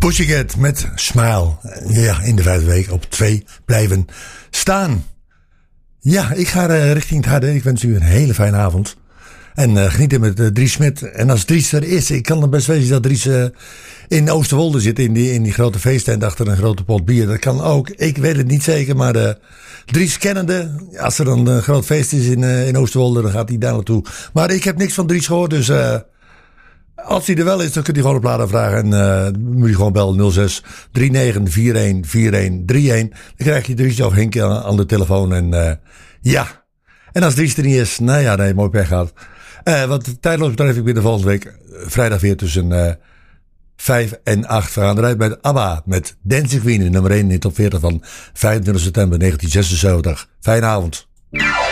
Pussycat met Smile. Ja, in de 5e week op 2 blijven staan. Ja, ik ga richting het harde. Ik wens u een hele fijne avond. En genieten met Dries Smit. En als Dries er is, ik kan er best weten dat Dries in Oosterwolde zit. In die grote feesttent achter een grote pot bier. Dat kan ook. Ik weet het niet zeker, maar Dries kennende. Als er dan een groot feest is in Oosterwolde, dan gaat hij daar naartoe. Maar ik heb niks van Dries gehoord, dus als hij er wel is, dan kunt hij gewoon op laden vragen. En dan moet je gewoon bellen 06 39 41 41 31. Dan krijg je Dries of Henk aan de telefoon. En ja. En als Dries er niet is, nou ja, nee, mooi pech gehad. Wat de tijdloos betreft, ik ben de volgende week vrijdag weer tussen 5 en 8. We gaan eruit bij ABBA met Dancing Queen, nummer 1 in de top 40 van 25 september 1976. Fijne avond.